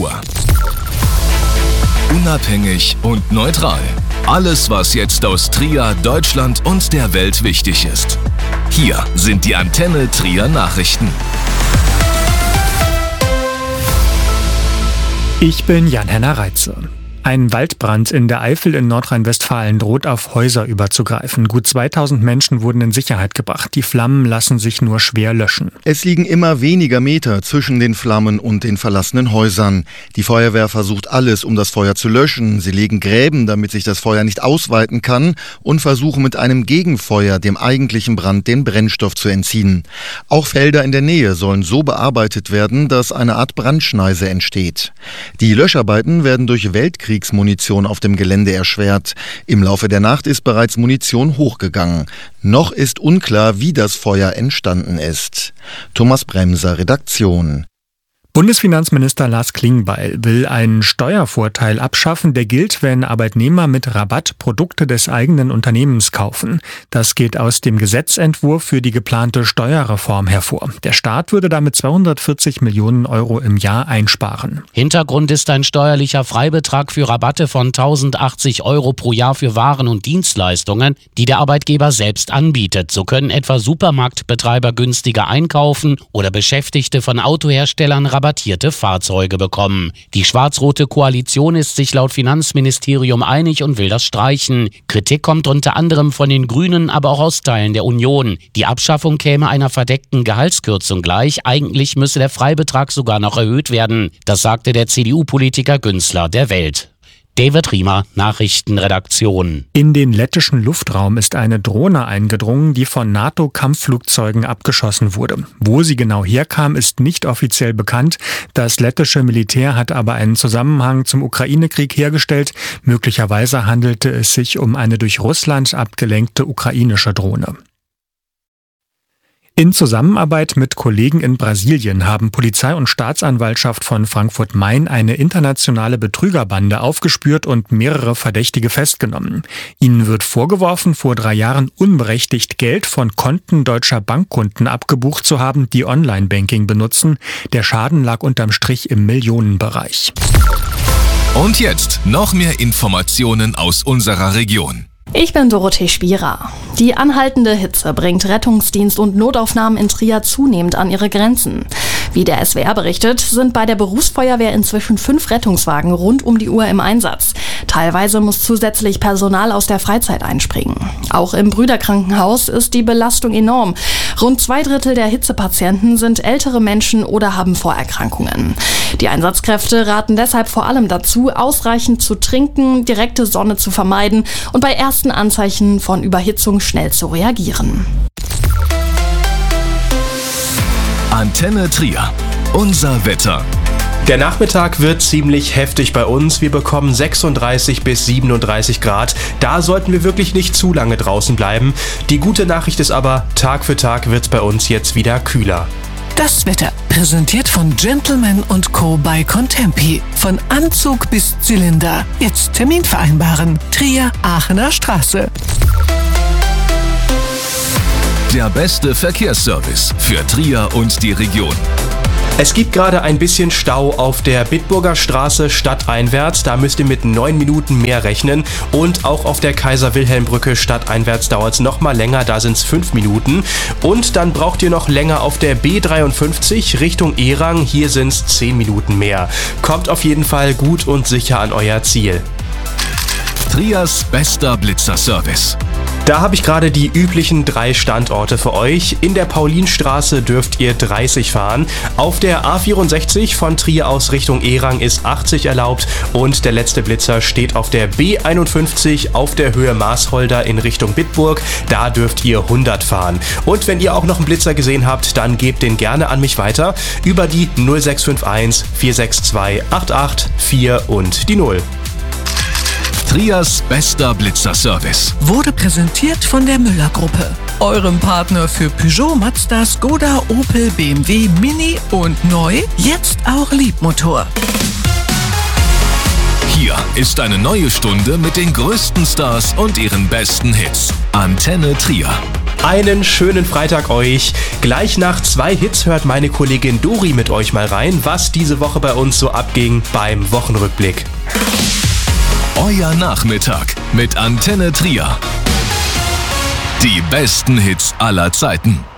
Uhr. Unabhängig und neutral. Alles, was jetzt aus Trier, Deutschland und der Welt wichtig ist. Hier sind die Antenne Trier Nachrichten. Ich bin Jan-Henner Reitze. Ein Waldbrand in der Eifel in Nordrhein-Westfalen droht auf Häuser überzugreifen. Gut 2000 Menschen wurden in Sicherheit gebracht. Die Flammen lassen sich nur schwer löschen. Es liegen immer weniger Meter zwischen den Flammen und den verlassenen Häusern. Die Feuerwehr versucht alles, um das Feuer zu löschen. Sie legen Gräben, damit sich das Feuer nicht ausweiten kann, und versuchen mit einem Gegenfeuer dem eigentlichen Brand den Brennstoff zu entziehen. Auch Felder in der Nähe sollen so bearbeitet werden, dass eine Art Brandschneise entsteht. Die Löscharbeiten werden durch Weltkriegsmunition auf dem Gelände erschwert. Im Laufe der Nacht ist bereits Munition hochgegangen. Noch ist unklar, wie das Feuer entstanden ist. Thomas Bremser, Redaktion. Bundesfinanzminister Lars Klingbeil will einen Steuervorteil abschaffen, der gilt, wenn Arbeitnehmer mit Rabatt Produkte des eigenen Unternehmens kaufen. Das geht aus dem Gesetzentwurf für die geplante Steuerreform hervor. Der Staat würde damit 240 Millionen Euro im Jahr einsparen. Hintergrund ist ein steuerlicher Freibetrag für Rabatte von 1080 Euro pro Jahr für Waren und Dienstleistungen, die der Arbeitgeber selbst anbietet. So können etwa Supermarktbetreiber günstiger einkaufen oder Beschäftigte von Autoherstellern rabattierte Fahrzeuge bekommen. Die schwarz-rote Koalition ist sich laut Finanzministerium einig und will das streichen. Kritik kommt unter anderem von den Grünen, aber auch aus Teilen der Union. Die Abschaffung käme einer verdeckten Gehaltskürzung gleich. Eigentlich müsse der Freibetrag sogar noch erhöht werden. Das sagte der CDU-Politiker Günzler der Welt. David Riemer, Nachrichtenredaktion. In den lettischen Luftraum ist eine Drohne eingedrungen, die von NATO-Kampfflugzeugen abgeschossen wurde. Wo sie genau herkam, ist nicht offiziell bekannt. Das lettische Militär hat aber einen Zusammenhang zum Ukraine-Krieg hergestellt. Möglicherweise handelte es sich um eine durch Russland abgelenkte ukrainische Drohne. In Zusammenarbeit mit Kollegen in Brasilien haben Polizei und Staatsanwaltschaft von Frankfurt-Main eine internationale Betrügerbande aufgespürt und mehrere Verdächtige festgenommen. Ihnen wird vorgeworfen, vor 3 Jahren unberechtigt Geld von Konten deutscher Bankkunden abgebucht zu haben, die Online-Banking benutzen. Der Schaden lag unterm Strich im Millionenbereich. Und jetzt noch mehr Informationen aus unserer Region. Ich bin Dorothee Spierer. Die anhaltende Hitze bringt Rettungsdienst und Notaufnahmen in Trier zunehmend an ihre Grenzen. Wie der SWR berichtet, sind bei der Berufsfeuerwehr inzwischen 5 Rettungswagen rund um die Uhr im Einsatz. Teilweise muss zusätzlich Personal aus der Freizeit einspringen. Auch im Brüderkrankenhaus ist die Belastung enorm. Rund 2/3 der Hitzepatienten sind ältere Menschen oder haben Vorerkrankungen. Die Einsatzkräfte raten deshalb vor allem dazu, ausreichend zu trinken, direkte Sonne zu vermeiden und bei ersten Anzeichen von Überhitzung schnell zu reagieren. Antenne Trier. Unser Wetter. Der Nachmittag wird ziemlich heftig bei uns. Wir bekommen 36 bis 37 Grad. Da sollten wir wirklich nicht zu lange draußen bleiben. Die gute Nachricht ist aber, Tag für Tag wird es bei uns jetzt wieder kühler. Das Wetter, präsentiert von Gentleman & Co. bei Contempi. Von Anzug bis Zylinder. Jetzt Termin vereinbaren. Trier, Aachener Straße. Der beste Verkehrsservice für Trier und die Region. Es gibt gerade ein bisschen Stau auf der Bitburger Straße stadteinwärts. Da müsst ihr mit 9 Minuten mehr rechnen. Und auch auf der Kaiser-Wilhelm-Brücke stadteinwärts dauert es noch mal länger. Da sind es 5 Minuten. Und dann braucht ihr noch länger auf der B53 Richtung Erang. Hier sind es 10 Minuten mehr. Kommt auf jeden Fall gut und sicher an euer Ziel. Triers bester Blitzerservice. Da habe ich gerade die üblichen 3 Standorte für euch. In der Paulinstraße dürft ihr 30 fahren. Auf der A64 von Trier aus Richtung Erang ist 80 erlaubt. Und der letzte Blitzer steht auf der B51 auf der Höhe Maasholder in Richtung Bitburg. Da dürft ihr 100 fahren. Und wenn ihr auch noch einen Blitzer gesehen habt, dann gebt den gerne an mich weiter über die 0651 462 884 und die 0. Triers bester Blitzerservice. Wurde präsentiert von der Müller-Gruppe. Eurem Partner für Peugeot, Mazda, Skoda, Opel, BMW, Mini und neu, jetzt auch Liebmotor. Hier ist eine neue Stunde mit den größten Stars und ihren besten Hits. Antenne Trier. Einen schönen Freitag euch. Gleich nach 2 Hits hört meine Kollegin Dori mit euch mal rein, was diese Woche bei uns so abging beim Wochenrückblick. Euer Nachmittag mit Antenne Trier. Die besten Hits aller Zeiten.